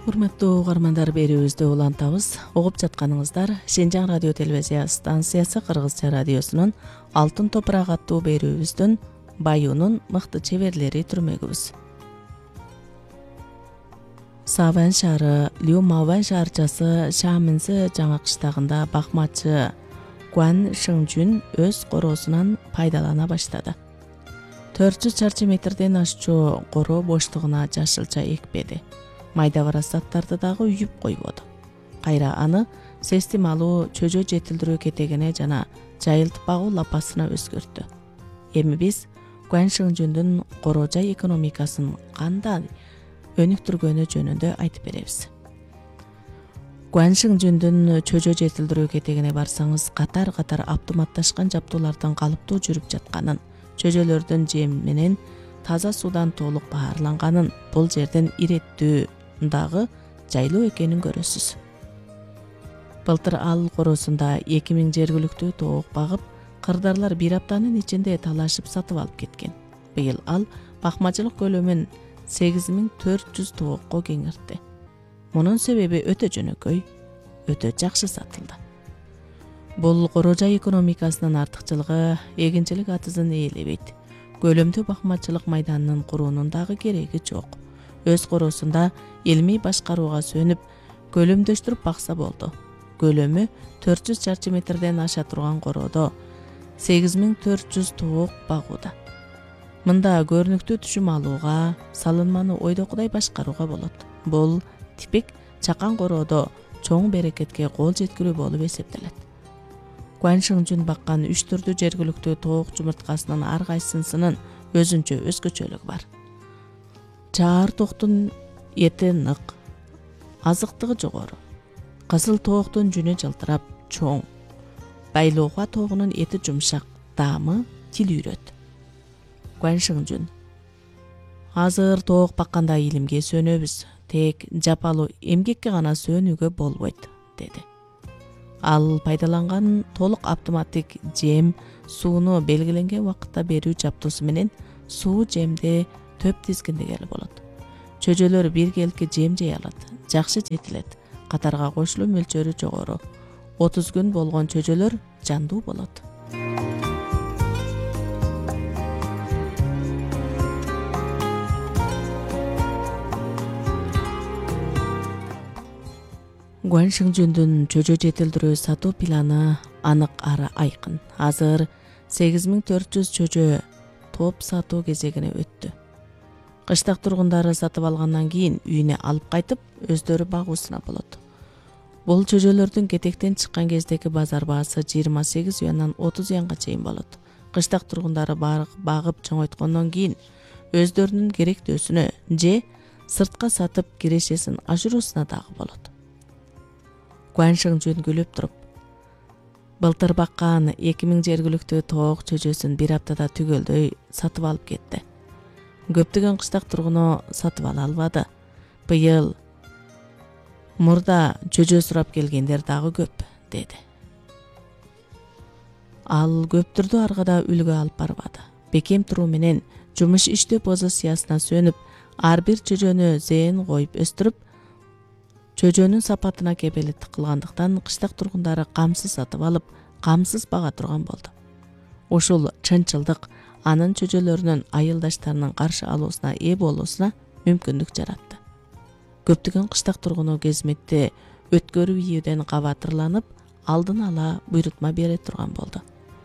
Урматтуу угармандар, берүүбүздү улантабыз. Угуп жатканыңыздар Шинжаң радио телевизия станциясы Кыргызча радиосунун Алтын топурак аттуу берүүбүздүн Баюунун мыкты чеберлери түрмөгүбүз. Саван шаары Люмаван шаарчасы Шаминси жаңа кыштагында бакмачы Гуан Шыңжүн өз короосунан пайдалана баштады. 400 чарчы метрден ашчу коро боштугуна жашылча экпеди. Майда бара заттарды дагы үйүп койбоду. Кайра аны сестим алуу, чөжө жетилдирүү кетегине жана жайылтып багуу лапасына өзгөрттү. Эми биз Гуан Шыңжүндүн коро жай экономикасын кандай өнүктүргөнү жөнүндө айтып беребиз. Гуан Шыңжүндүн чөжө жетилдирүү кетегине барсаңыз, катар-катар автоматташкан жабдуулардын калыптуу жүрүп жатканын, чөжөлөрдүн жем менен таза суудан толук баарланганын, бул жерден иреттүү дагы жайлуу экенин көрөсүз. Былтыр ал короосунда 2000 жергиликтүү тоок багып, кырдарлар бир аптанын ичинде талашып сатып алып кеткен. Быйыл ал бакмачылык көлөмүн 8400 тоокко кеңейтти. Мунун себеби өтө жөнөкөй, өтө жакшы сатылды. Бул коро жай экономикасынын артыкчылыгы эгинчилик атызын ээлебейт. Көлөмдүү бакмачылык майданынын куруунун дагы кереги жок. Өз короосунда илмий башкарууга сөнүп, көлөмдөштүрүп бакса болду. Көлөмү 400 чарчы метрден аша турган короодо 8400 тоок багууда. Мында көрүнүктүү түшүм алууга, салынманы ойдокудай башкарууга болот. Бул типик чакан короодо чоң берекетке кол жеткирүү болуп эсептелет. Гуан Шыңжүн баккан 3 түрдүү жергиликтүү тоок жумурткасынын ар кайсынын өзүнчө өзгөчөлүгү бар. Чаар тооктун эти нык, азыктыгы жогору. Кызыл тооктун жүнү жылтырап, чоң. Байлоога тоогунун эти жумшак, даамы тил үйрөт. Гуан Шыңжүн: азыр тоок бакканда илимге сөнөбүз, тек жапалуу эмгекке гана сөнүүгө болбойт, деди. Ал пайдаланган толук автоматтик жем сууну белгиленген убакытта берүү жабдуусу менен суу жемде төп тизгиндегеле болот. Чөжөлөр биргелки жем жей алат, жакшы жетилет, катарга кошулуу мөлчөрү жогору. 30 күн болгон чөжөлөр жандуу болот. Гуан Шыңжүндүн чөжө жетилдирүү сатуу планы анык ары айкын. Азыр 8400 чөжө топ сатуу кезегине өттү. Кыштак тургундары сатып алгандан кийин үйүнө алып кайтып, өздөрү багуусуна болот. Бул чөжөлөрдүн кетектен чыккан кездеги базар баасы 28 юандан 30 юанга чейин болот. Кыштак тургундары багып чоңойткондон кийин өздөрүнүн керектөөсүнө же сыртка сатып кирешесин ашыруусуна дагы болот. Гуан Шыңжүн күлүп туруп: былтыр баккан 2000 жергиликтүү тоок чөжөсүн бир аптада түгөлдөй сатып алып кетти. Көптөгөн кыштак тургуну сатып ала албады. Быйыл мурда чөжө сурап келгендер дагы көп, деди. Ал көптүрдү аргада үлгү алып барбады. Бекем туруу менен жумуш иштөө позициясына сөнүп, ар бир чөжөнү зээн коюп өстүрүп, чөжөнүн сапатына кепелеттик кылгандыктан кыштак тургундары камсыз сатып алып, камсыз бага турган болду. Ушул чынчылдык анын чөжөлөрүнүн айылдаштарынын каршы алуусуна ээ болуусуна мүмкүндүк жаратты. Көптөгөн кыштак тургуну кезметти өткөрүп ийүүдөн кабатырланып, алдын ала буйрутма бере турган болду.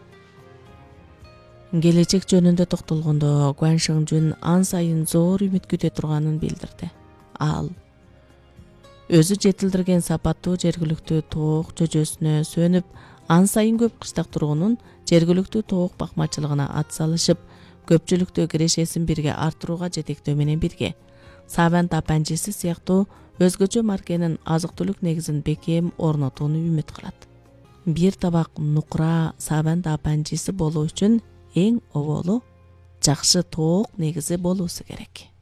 Келечек жөнүндө токтолгондо Гуан Шыңжүн ан сайын зор үмүт күтө турганын билдирди. Ал өзү жетилдирген сапаттуу жергиликтүү тоок чөжөсүнө сөнүп, ан сайын көп кыштак тургунун жергиликтүү тоок бакмачылыгына ат салышып, көпчүлүктө кирешесин бирге артырууга жетектөө менен бирге Саван тапанчысы сыяктуу өзгөчө маркенин азык-түлүк негизин бекем орнотууну үмүт кылат. Бир табак нукура Саван тапанчысы болуу үчүн эң оболу жакшы тоок негизи болуусу керек.